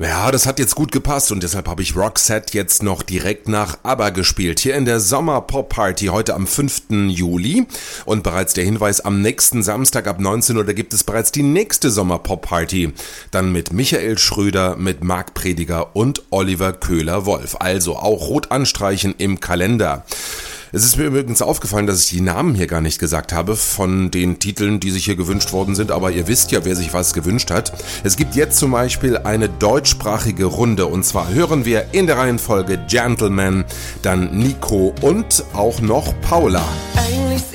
Ja, das hat jetzt gut gepasst und deshalb habe ich Roxette jetzt noch direkt nach ABBA gespielt. Hier in der Sommer-Pop-Party heute am 5. Juli. Und bereits der Hinweis, am nächsten Samstag ab 19 Uhr, da gibt es bereits die nächste Sommer-Pop-Party. Dann mit Michael Schröder, mit Marc Prediger und Oliver Köhler-Wolf. Also auch rot anstreichen im Kalender. Es ist mir übrigens aufgefallen, dass ich die Namen hier gar nicht gesagt habe von den Titeln, die sich hier gewünscht worden sind, aber ihr wisst ja, wer sich was gewünscht hat. Es gibt jetzt zum Beispiel eine deutschsprachige Runde und zwar hören wir in der Reihenfolge Gentleman, dann Nico und auch noch Paula.